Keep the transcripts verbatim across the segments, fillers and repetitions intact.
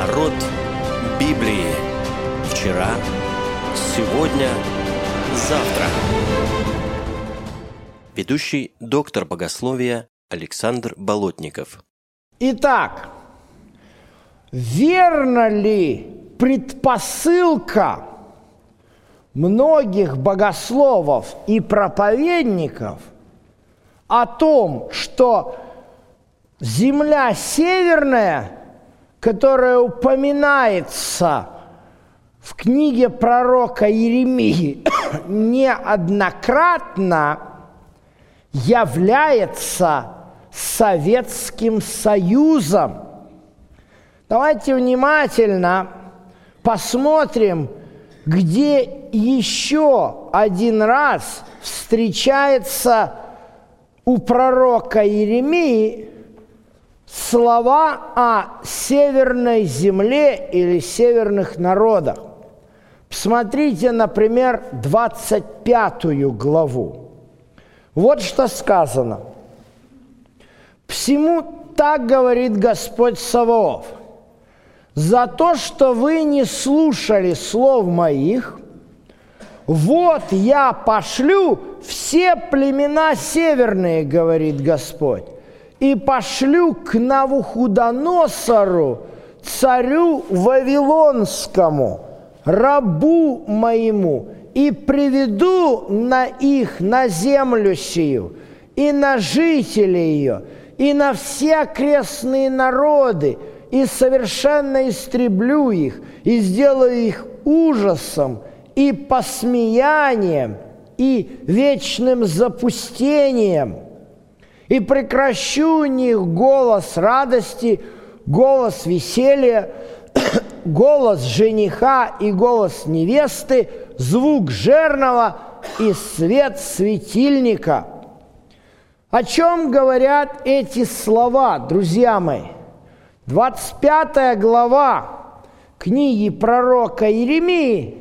Народ Библии. Вчера, сегодня, завтра. Ведущий доктор богословия Александр Болотников. Итак, верна ли предпосылка многих богословов и проповедников о том, что земля северная, которая упоминается в книге пророка Иеремии, неоднократно является Советским Союзом? Давайте внимательно посмотрим, где еще один раз встречается у пророка Иеремии слова о северной земле или северных народах. Посмотрите, например, двадцать пятую главу. Вот что сказано. «Всему так говорит Господь Саваоф: за то, что вы не слушали слов моих, вот я пошлю все племена северные, говорит Господь, и пошлю к Навуходоносору, царю Вавилонскому, рабу моему, и приведу на их, на землю сию, и на жителей ее, и на все окрестные народы, и совершенно истреблю их, и сделаю их ужасом, и посмеянием, и вечным запустением, и прекращу у них голос радости, голос веселья, голос жениха и голос невесты, звук жернова и свет светильника». О чем говорят эти слова, друзья мои? двадцать пятая глава книги пророка Иеремии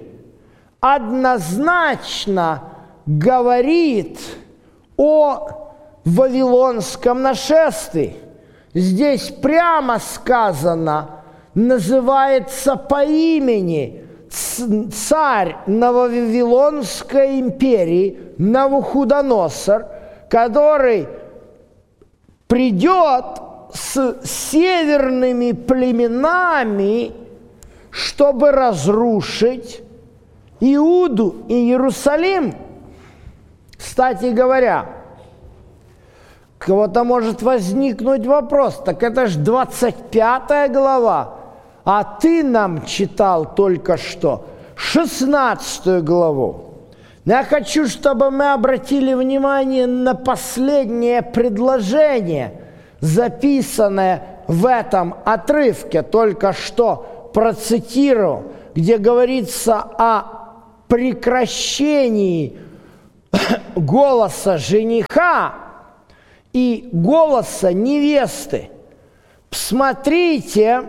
однозначно говорит о вавилонском нашествии. Здесь прямо сказано, называется по имени царь Вавилонской империи Навуходоносор, который придет с северными племенами, чтобы разрушить Иуду и Иерусалим. Кстати говоря, у кого-то может возникнуть вопрос: так это же двадцать пятая глава, а ты нам читал только что шестнадцатую главу. Я хочу, чтобы мы обратили внимание на последнее предложение, записанное в этом отрывке, только что процитировал, где говорится о прекращении голоса жениха и голоса невесты. Посмотрите,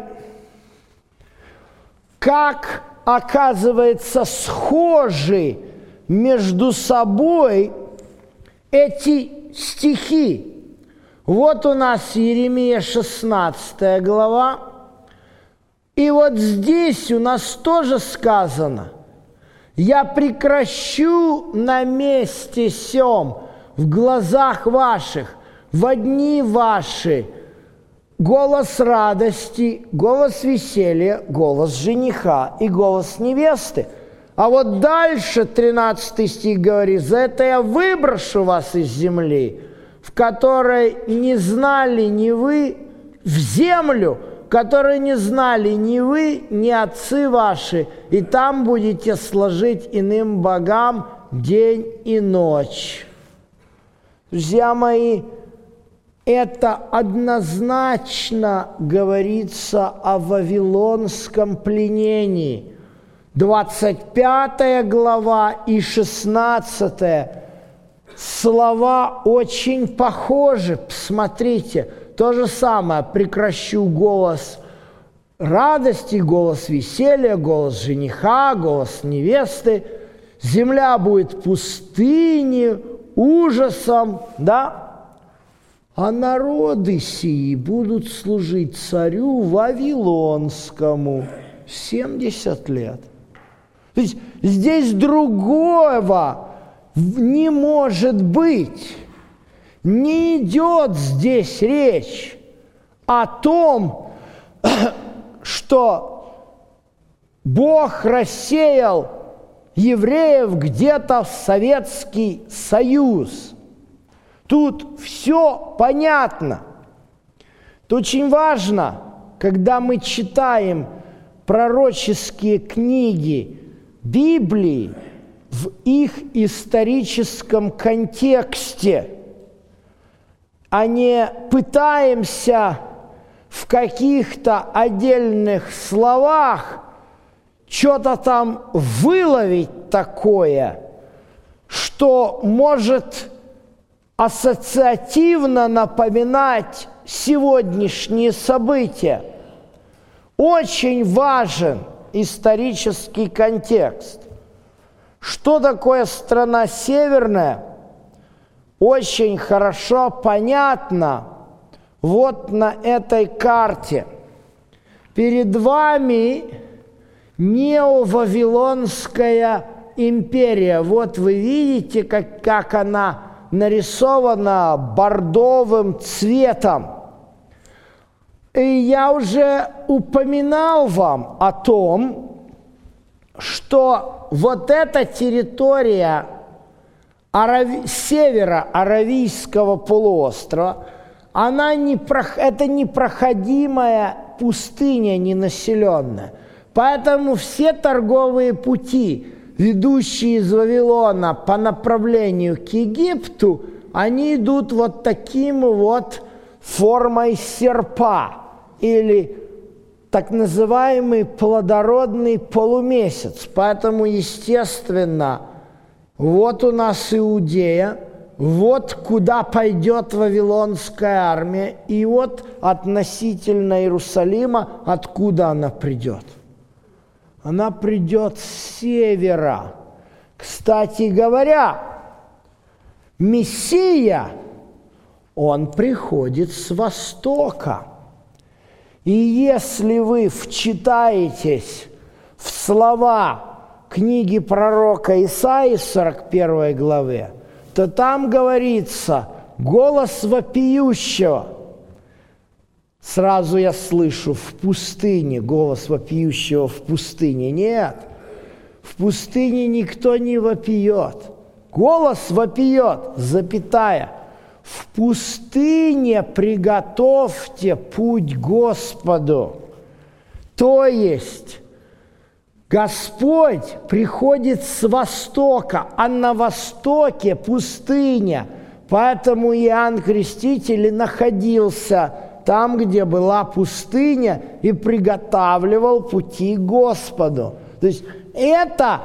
как, оказывается, схожи между собой эти стихи. Вот у нас Иеремия шестнадцатая глава, и вот здесь у нас тоже сказано: «Я прекращу на месте сем в глазах ваших, во дни ваши, голос радости, голос веселья, голос жениха и голос невесты». А вот дальше тринадцатый стих говорит: «За это я выброшу вас из земли, в которой не знали ни вы, в землю, которой не знали ни вы, ни отцы ваши, и там будете служить иным богам день и ночь». Друзья мои, это однозначно говорится о вавилонском пленении. двадцать пятая глава и шестнадцатая слова очень похожи. Посмотрите, то же самое: прекращу голос радости, голос веселья, голос жениха, голос невесты. Земля будет пустыней, ужасом, да? а народы сии будут служить царю Вавилонскому семьдесят лет. То есть здесь другого не может быть. Не идет здесь речь о том, что Бог рассеял евреев где-то в Советский Союз. Тут все понятно. Это очень важно, когда мы читаем пророческие книги Библии в их историческом контексте, а не пытаемся в каких-то отдельных словах что-то там выловить такое, что может ассоциативно напоминать сегодняшние события. Очень важен исторический контекст. Что такое страна северная? Очень хорошо понятно вот на этой карте. Перед вами неовавилонская империя. Вот вы видите, как, как она нарисована бордовым цветом. И я уже упоминал вам о том, что вот эта территория Арави... севера Аравийского полуострова, она не про... это непроходимая пустыня ненаселенная. Поэтому все торговые пути, ведущие из Вавилона по направлению к Египту, они идут вот таким вот формой серпа или так называемый плодородный полумесяц. Поэтому, естественно, вот у нас Иудея, вот куда пойдет вавилонская армия, и вот относительно Иерусалима, откуда она придет. Она придет с севера. Кстати говоря, Мессия, он приходит с востока. И если вы вчитаетесь в слова книги пророка Исаии, сорок первой главе, то там говорится «голос вопиющего». Сразу я слышу «в пустыне», голос вопиющего в пустыне. Нет, в пустыне никто не вопиет. Голос вопиет, запятая. В пустыне приготовьте путь Господу. То есть Господь приходит с востока, а на востоке пустыня. Поэтому Иоанн Креститель находился там, где была пустыня, и приготавливал пути Господу. То есть это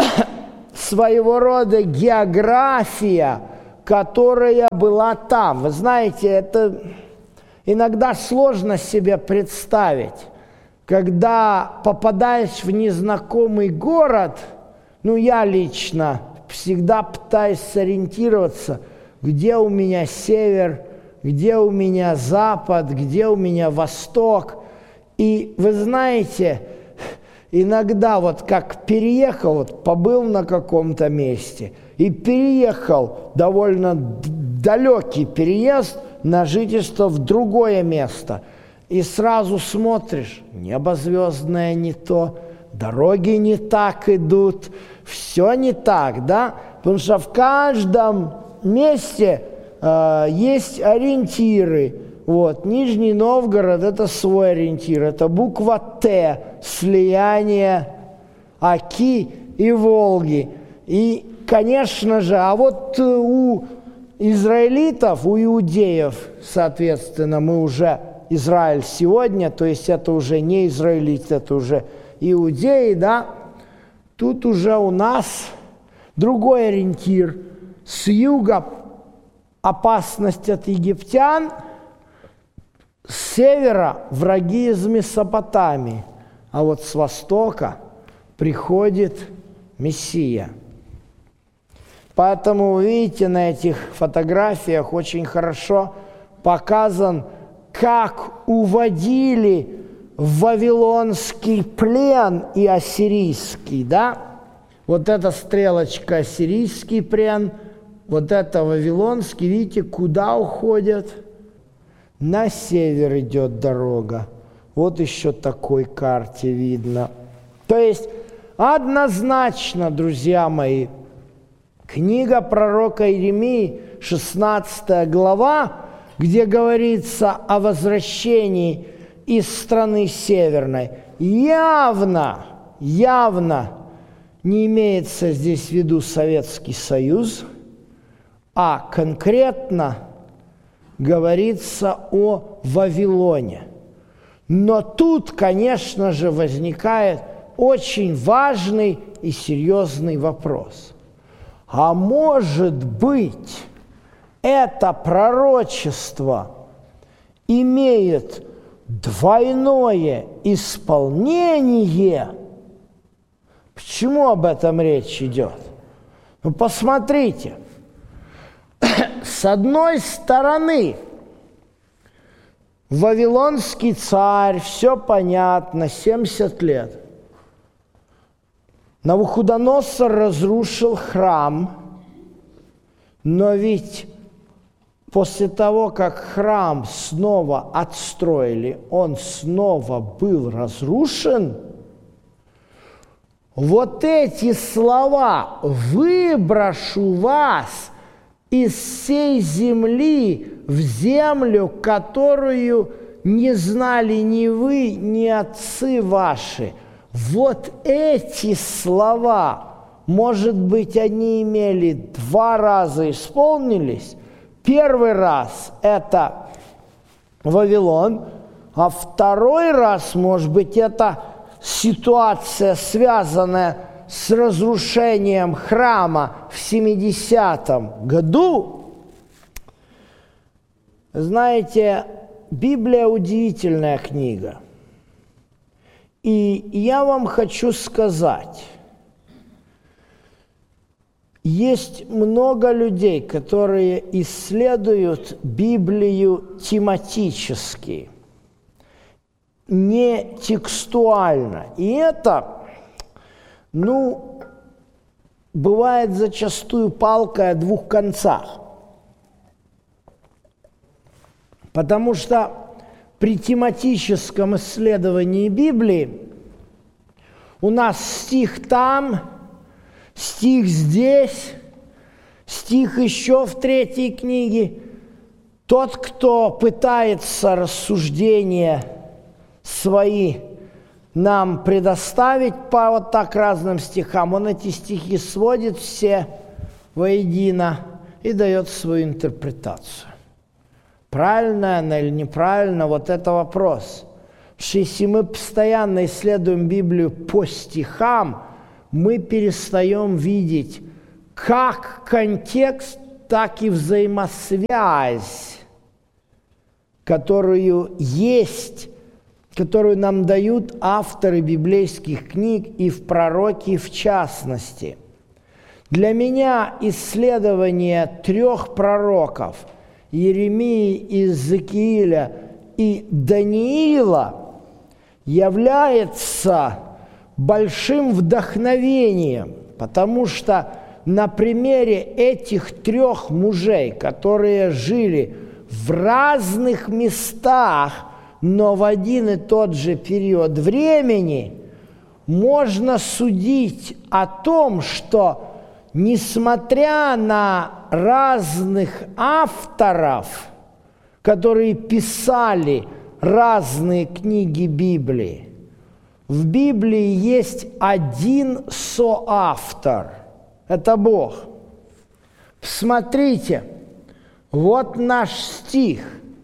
своего рода география, которая была там. Вы знаете, это иногда сложно себе представить. Когда попадаешь в незнакомый город, ну, я лично всегда пытаюсь сориентироваться, где у меня север, где у меня запад, где у меня восток. И вы знаете, иногда вот как переехал, вот побыл на каком-то месте и переехал, довольно далекий переезд на жительство в другое место. И сразу смотришь, небо звездное не то, дороги не так идут, все не так, да? Потому что в каждом месте э, есть ориентиры. Вот, Нижний Новгород – это свой ориентир, это буква Т, слияние Оки и Волги. И, конечно же, а вот у израилитов, у иудеев, соответственно, мы уже Израиль сегодня, то есть это уже не израилиты, это уже иудеи, да, тут уже у нас другой ориентир. С юга опасность от египтян, с севера враги из Месопотамии, а вот с востока приходит Мессия. Поэтому вы видите на этих фотографиях очень хорошо показан, как уводили в вавилонский плен и ассирийский, да? Вот эта стрелочка ассирийский плен, вот это вавилонский, видите, куда уходят? На север идет дорога. Вот еще такой карте видно. То есть однозначно, друзья мои, книга пророка Иеремии, шестнадцатая глава, где говорится о возвращении из страны северной, явно, явно не имеется здесь в виду Советский Союз, а конкретно говорится о Вавилоне. Но тут, конечно же, возникает очень важный и серьезный вопрос. А может быть, это пророчество имеет двойное исполнение? Почему об этом речь идет? Ну, посмотрите. С одной стороны, вавилонский царь, все понятно, семьдесят лет. Навуходоносор разрушил храм, но ведь после того, как храм снова отстроили, он снова был разрушен. Вот эти слова «выброшу вас из всей земли в землю, которую не знали ни вы, ни отцы ваши». Вот эти слова, может быть, они имели два раза исполнились. Первый раз – это Вавилон, а второй раз, может быть, это ситуация, связанная с разрушением храма в семидесятом году. Знаете, Библия удивительная книга. И я вам хочу сказать, есть много людей, которые исследуют Библию тематически, не текстуально. И это, ну, бывает зачастую палкой о двух концах. Потому что при тематическом исследовании Библии у нас стих там, стих здесь, стих еще в третьей книге. Тот, кто пытается рассуждения свои нам предоставить по вот так разным стихам, он эти стихи сводит все воедино и дает свою интерпретацию. Правильно она или неправильно, вот это вопрос. Потому что если мы постоянно исследуем Библию по стихам, мы перестаем видеть как контекст, так и взаимосвязь, которую есть, которую нам дают авторы библейских книг и в пророки в частности. Для меня исследование трех пророков – Иеремии, Иезекииля и Даниила является большим вдохновением, потому что на примере этих трех мужей, которые жили в разных местах, но в один и тот же период времени, можно судить о том, что несмотря на разных авторов, которые писали разные книги Библии, в Библии есть один соавтор – это Бог. Посмотрите, вот наш стих,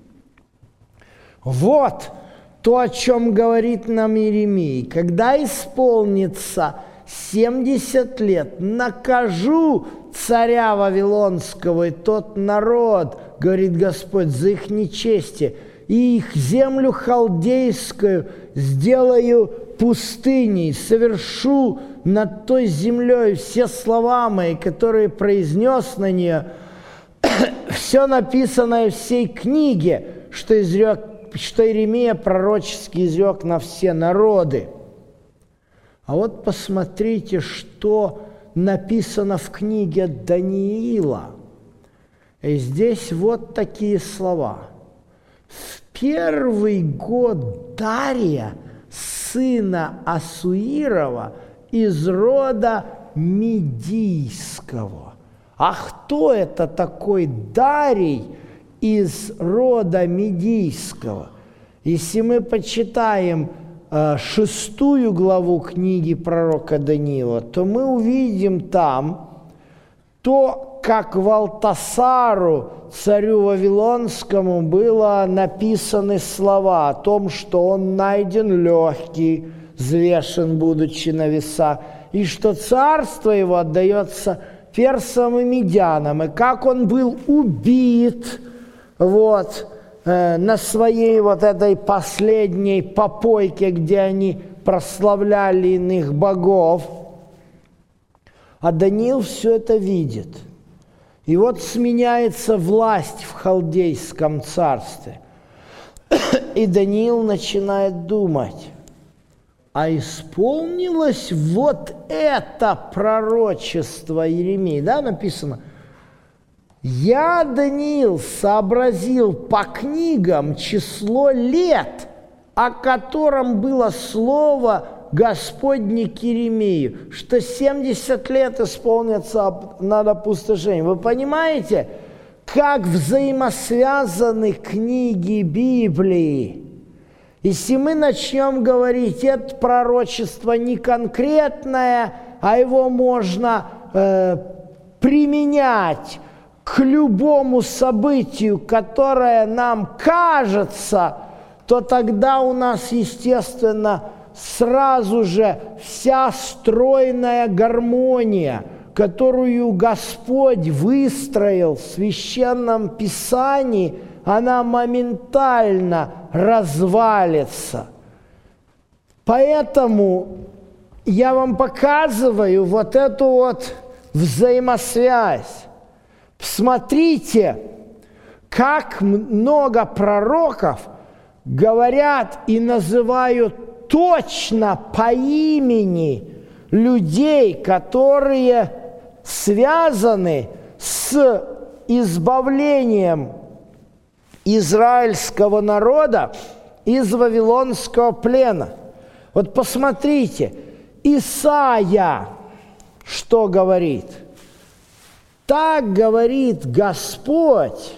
вот то, о чем говорит нам Иеремия. Когда исполнится семьдесят лет, накажу царя Вавилонского и тот народ, говорит Господь, за их нечестие, и их землю халдейскую сделаю пустыней, совершу над той землей все слова мои, которые произнес на нее, все написанное в всей книге, что, изрек, что Иеремия пророчески изрек на все народы. А вот посмотрите, что написано в книге Даниила. И здесь вот такие слова. В первый год Дария, сына Ассуирова, из рода Медийского. А кто это такой Дарий из рода Медийского? Если мы почитаем э, шестую главу книги пророка Даниила, то мы увидим там то, как Валтасару, царю Вавилонскому, было написаны слова о том, что он найден легкий, взвешен, будучи на весах, и что царство его отдается персам и медянам, и как он был убит вот, э, на своей вот этой последней попойке, где они прославляли иных богов. А Даниил все это видит. И вот сменяется власть в халдейском царстве. И Даниил начинает думать, а исполнилось вот это пророчество Иеремии. Да, написано, я, Даниил, сообразил по книгам число лет, о котором было слово Господне к Иеремии, что семьдесят лет исполнится над опустошением. Вы понимаете, как взаимосвязаны книги Библии? Если мы начнем говорить, это пророчество не конкретное, а его можно э, применять к любому событию, которое нам кажется, то тогда у нас, естественно, сразу же вся стройная гармония, которую Господь выстроил в Священном Писании, она моментально развалится. Поэтому я вам показываю вот эту вот взаимосвязь. Смотрите, как много пророков говорят и называют точно по имени людей, которые связаны с избавлением израильского народа из вавилонского плена. Вот посмотрите, Исайя что говорит? Так говорит Господь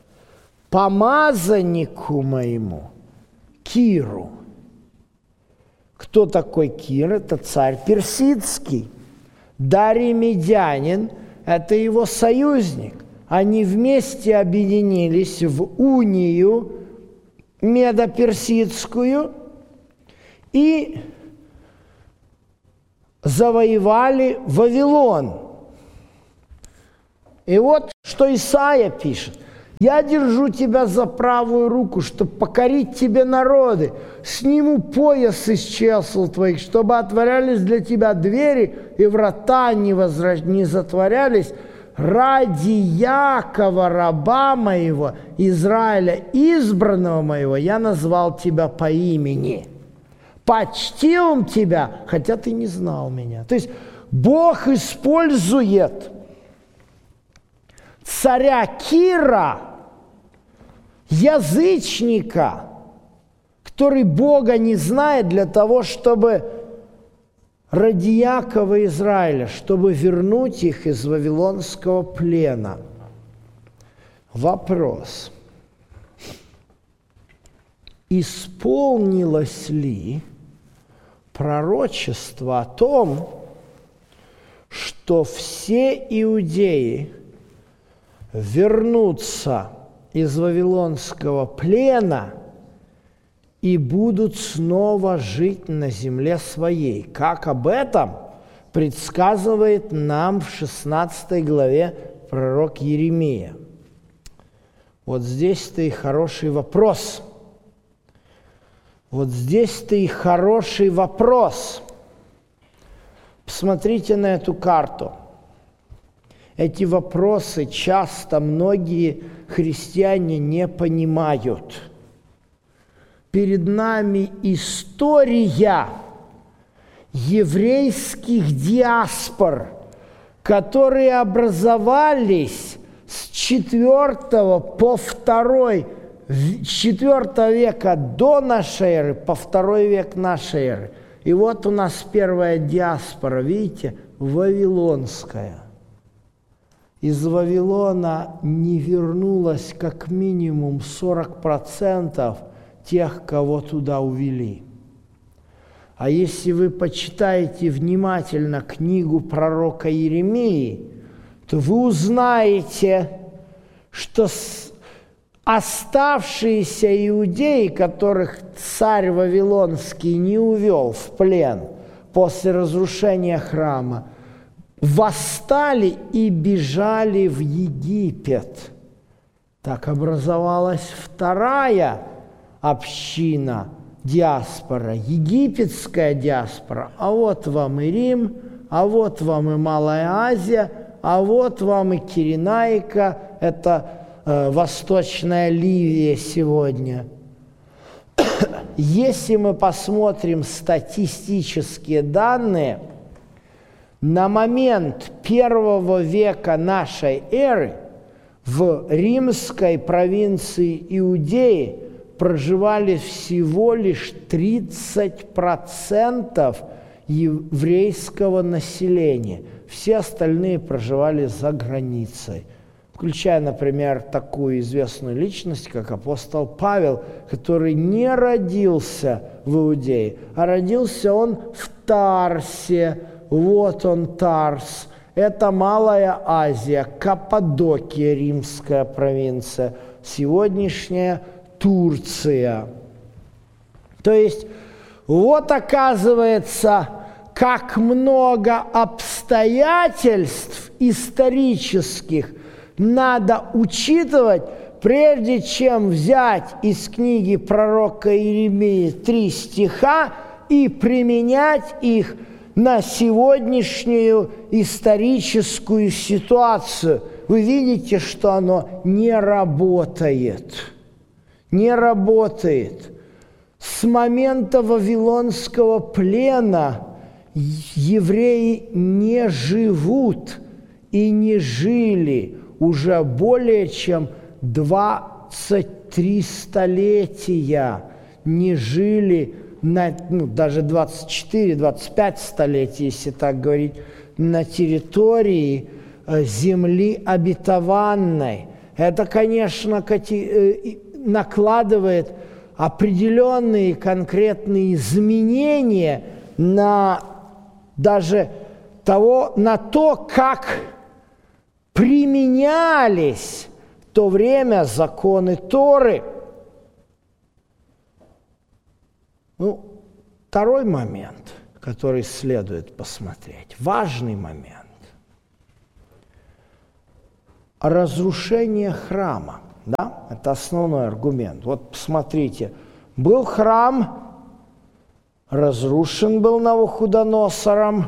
помазаннику моему Киру. Кто такой Кир? Это царь персидский. Дарий Медянин – это его союзник. Они вместе объединились в унию медоперсидскую и завоевали Вавилон. И вот что Исайя пишет. «Я держу тебя за правую руку, чтобы покорить тебе народы. Сниму пояс из чесл твоих, чтобы отворялись для тебя двери, и врата не, возра... не затворялись. Ради Якова, раба моего, Израиля, избранного моего, я назвал тебя по имени. Почтил тебя, хотя ты не знал меня». То есть Бог использует царя Кира, язычника, который Бога не знает, для того, чтобы ради Якова и Израиля, чтобы вернуть их из вавилонского плена. Вопрос. Исполнилось ли пророчество о том, что все иудеи вернутся из вавилонского плена и будут снова жить на земле своей, как об этом предсказывает нам в шестнадцатой главе пророк Иеремия? Вот здесь-то и хороший вопрос. Вот здесь-то и хороший вопрос. Посмотрите на эту карту. Эти вопросы часто многие христиане не понимают. Перед нами история еврейских диаспор, которые образовались с четвёртого по второй, с четвёртого века до нашей эры по второй век нашей эры. И вот у нас первая диаспора, видите, вавилонская. Из Вавилона не вернулось как минимум сорок процентов тех, кого туда увели. А если вы почитаете внимательно книгу пророка Иеремии, то вы узнаете, что оставшиеся иудеи, которых царь Вавилонский не увел в плен после разрушения храма, восстали и бежали в Египет. Так образовалась вторая община, диаспора, египетская диаспора. А вот вам и Рим, а вот вам и Малая Азия, а вот вам и Киренайка, это э, Восточная Ливия сегодня. Если мы посмотрим статистические данные, на момент первого века нашей эры в римской провинции Иудеи проживали всего лишь тридцать процентов еврейского населения. Все остальные проживали за границей, включая, например, такую известную личность, как апостол Павел, который не родился в Иудее, а родился он в Тарсе. Вот он, Тарс. Это Малая Азия, Каппадокия, римская провинция, сегодняшняя Турция. То есть, вот оказывается, как много обстоятельств исторических надо учитывать, прежде чем взять из книги пророка Иеремии три стиха и применять их на сегодняшнюю историческую ситуацию. Вы видите, что оно не работает. Не работает. С момента Вавилонского плена евреи не живут и не жили уже более чем двадцать три столетия. Не жили на, ну, даже двадцать четыре - двадцать пять столетий, если так говорить, на территории э, земли обетованной. Это, конечно, э, накладывает определенные конкретные изменения на даже того, на то, как применялись в то время законы Торы. Ну, второй момент, который следует посмотреть, важный момент. Разрушение храма, да, это основной аргумент. Вот посмотрите, был храм, разрушен был Навуходоносором,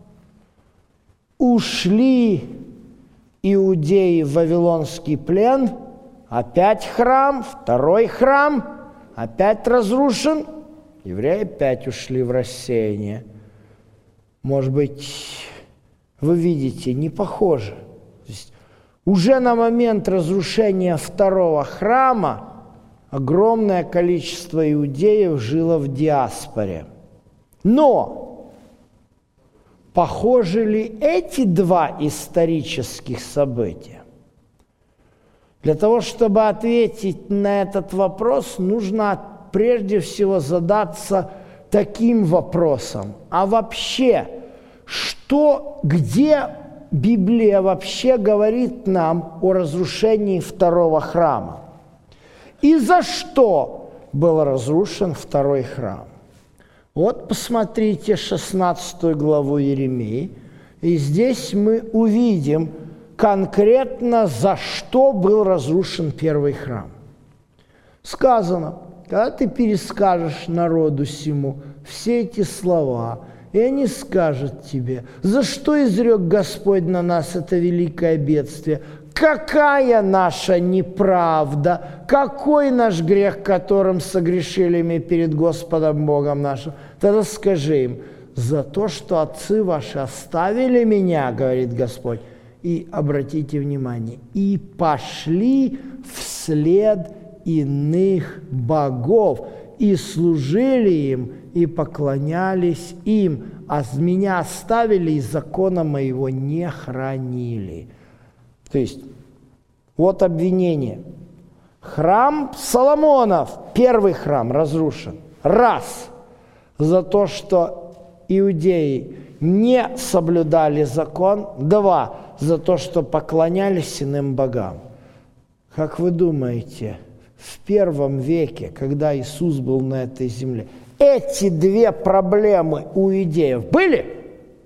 ушли иудеи в Вавилонский плен, опять храм, второй храм, опять разрушен, евреи опять ушли в рассеяние. Может быть, вы видите, не похоже. То есть уже на момент разрушения второго храма огромное количество иудеев жило в диаспоре. Но похожи ли эти два исторических события? Для того, чтобы ответить на этот вопрос, нужно прежде всего задаться таким вопросом. А вообще, что, где Библия вообще говорит нам о разрушении второго храма? И за что был разрушен второй храм? Вот посмотрите шестнадцатую главу Иеремии, и здесь мы увидим конкретно, за что был разрушен первый храм. Сказано: когда ты перескажешь народу сему все эти слова И они скажут тебе: за что изрек Господь на нас это великое бедствие? Какая наша неправда? Какой наш грех, которым согрешили мы перед Господом Богом нашим? Тогда скажи им: за то, что отцы ваши оставили меня, говорит Господь, и обратите внимание, и пошли вслед иных богов, и служили им, и поклонялись им, а меня оставили и закона моего не хранили. То есть, вот обвинение. Храм Соломонов, первый храм, разрушен. Раз. За то, что иудеи не соблюдали закон. Два. За то, что поклонялись иным богам. Как вы думаете, в первом веке, когда Иисус был на этой земле, эти две проблемы у иудеев были?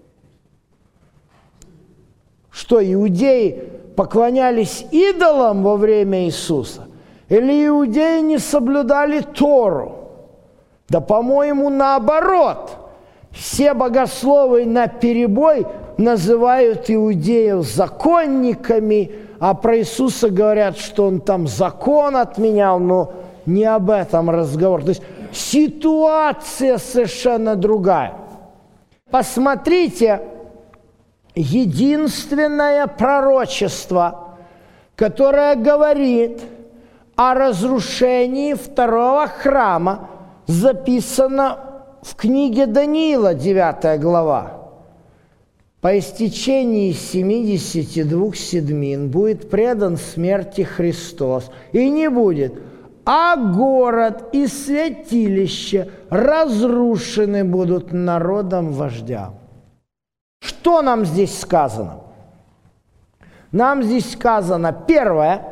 Что, иудеи поклонялись идолам во время Иисуса? Или иудеи не соблюдали Тору? Да, по-моему, наоборот. Все богословы наперебой называют иудеев законниками, а про Иисуса говорят, что он там закон отменял, но не об этом разговор. То есть ситуация совершенно другая. Посмотрите, единственное пророчество, которое говорит о разрушении второго храма, записано в книге Даниила, девятая глава. По истечении семидесяти двух седмин будет предан смерти Христос, и не будет, а город и святилище разрушены будут народом-вождям. Что нам здесь сказано? Нам здесь сказано, первое,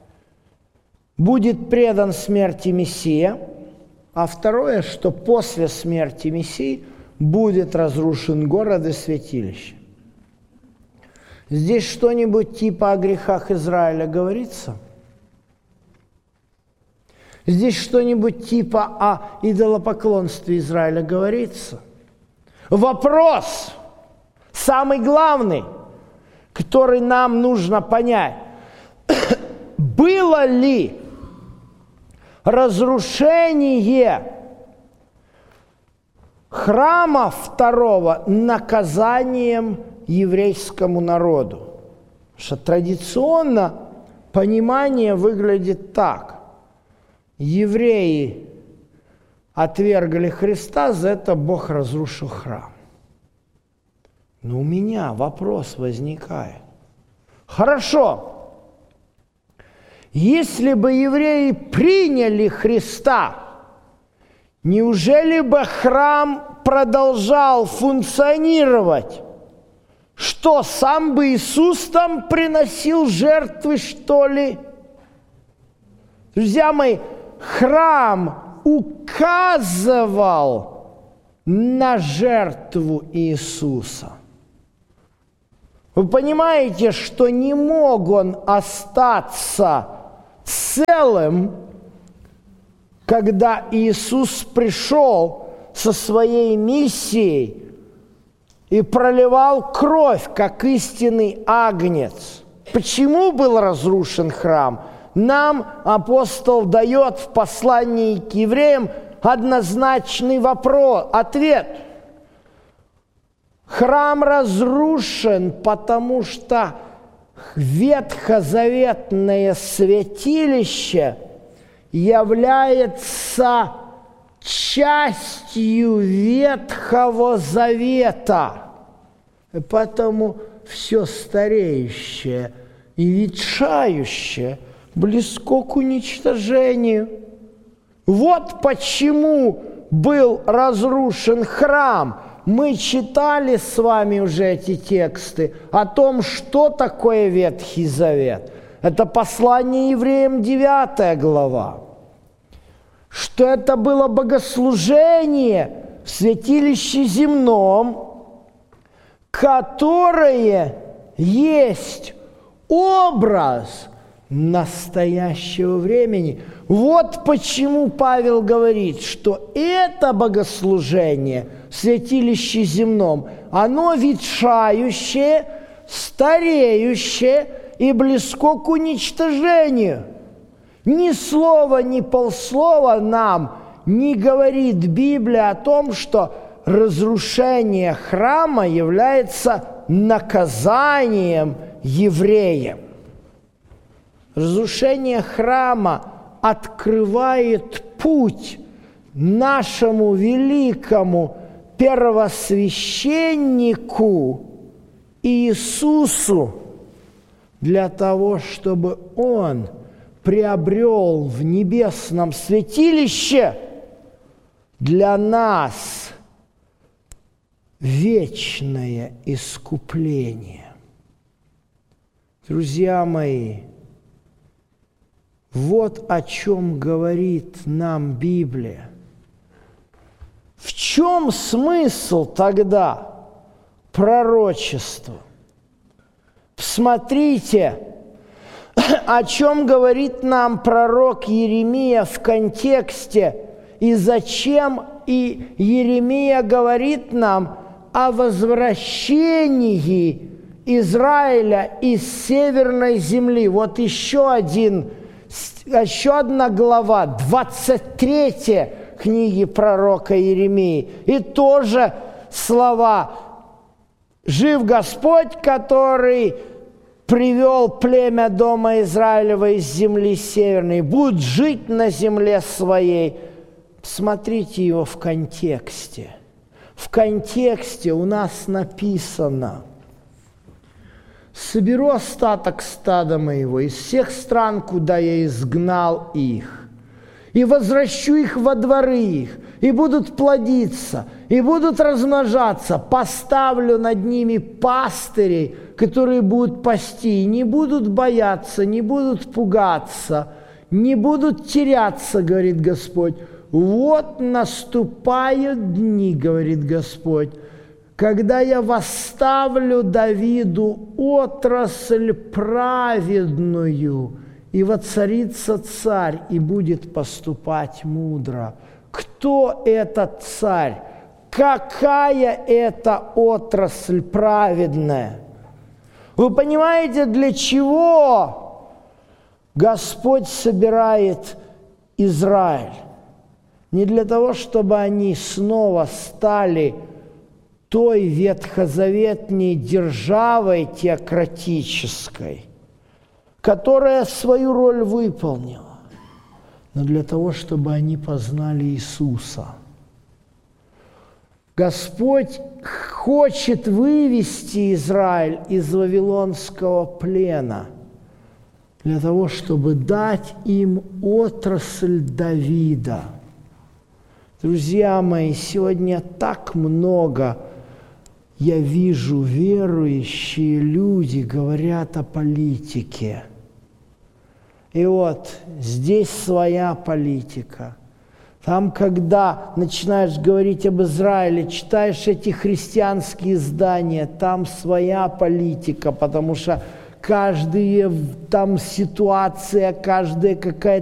будет предан смерти Мессия, а второе, что после смерти Мессии будет разрушен город и святилище. Здесь что-нибудь типа о грехах Израиля говорится? Здесь что-нибудь типа о идолопоклонстве Израиля говорится? Вопрос, самый главный, который нам нужно понять. Было ли разрушение храма второго наказанием еврейскому народу? Потому что традиционно понимание выглядит так. Евреи отвергли Христа, за это Бог разрушил храм. Но у меня вопрос возникает. Хорошо. Если бы евреи приняли Христа, неужели бы храм продолжал функционировать? Что, сам бы Иисус там приносил жертвы, что ли? Друзья мои, храм указывал на жертву Иисуса. Вы понимаете, что не мог он остаться целым, когда Иисус пришел со своей миссией и проливал кровь, как истинный агнец. Почему был разрушен храм? Нам апостол дает в послании к евреям однозначный вопрос, ответ. Храм разрушен, потому что ветхозаветное святилище является частью Ветхого Завета. И поэтому все стареющее и ветшающее близко к уничтожению. Вот почему был разрушен храм. Мы читали с вами уже эти тексты о том, что такое Ветхий Завет. Это послание евреям, девятая глава. Что это было богослужение в святилище земном, которое есть образ настоящего времени. Вот почему Павел говорит, что это богослужение святилище земном, оно ветшающее, стареющее и близко к уничтожению. Ни слова, ни полслова нам не говорит Библия о том, что разрушение храма является наказанием евреям. Разрушение храма открывает путь нашему великому первосвященнику Иисусу для того, чтобы Он приобрел в небесном святилище для нас вечное искупление. Друзья мои, вот о чем говорит нам Библия. В чем смысл тогда пророчества? Посмотрите, о чем говорит нам пророк Иеремия в контексте, и зачем и Иеремия говорит нам о возвращении Израиля из северной земли. Вот еще один, еще одна глава, двадцать третья книги пророка Иеремии. И тоже слова: «Жив Господь, который привел племя дома Израилева из земли северной, будет жить на земле своей». Смотрите его в контексте. В контексте у нас написано: «Соберу остаток стада моего из всех стран, куда я изгнал их, и возвращу их во дворы их, и будут плодиться, и будут размножаться. Поставлю над ними пастырей, которые будут пасти, и не будут бояться, не будут пугаться, не будут теряться, говорит Господь. Вот наступают дни, говорит Господь, когда я восставлю Давиду отрасль праведную, и воцарится царь, и будет поступать мудро». Кто этот царь? Какая это отрасль праведная? Вы понимаете, для чего Господь собирает Израиль? Не для того, чтобы они снова стали той ветхозаветной державой теократической, которая свою роль выполнила, но для того, чтобы они познали Иисуса. Господь хочет вывести Израиль из вавилонского плена для того, чтобы дать им отрасль Давида. Друзья мои, сегодня так много я вижу, верующие люди говорят о политике. И вот здесь своя политика. Там, когда начинаешь говорить об Израиле, читаешь эти христианские издания, там своя политика, потому что каждая там ситуация, каждая какая-то